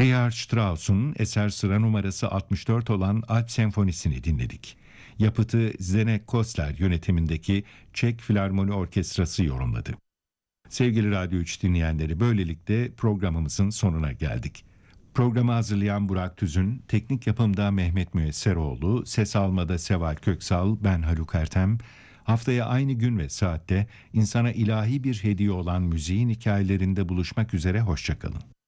Richard Strauss'un eser sıra numarası 64 olan Alp Senfonisi'ni dinledik. Yapıtı Zdeněk Kosler yönetimindeki Çek Filarmoni Orkestrası yorumladı. Sevgili Radyo 3 dinleyenleri, böylelikle programımızın sonuna geldik. Programı hazırlayan Burak Tüzün, teknik yapımda Mehmet Müesseroğlu, ses almada Seval Köksal, ben Haluk Ertem. Haftaya aynı gün ve saatte insana ilahi bir hediye olan müziğin hikayelerinde buluşmak üzere, hoşçakalın.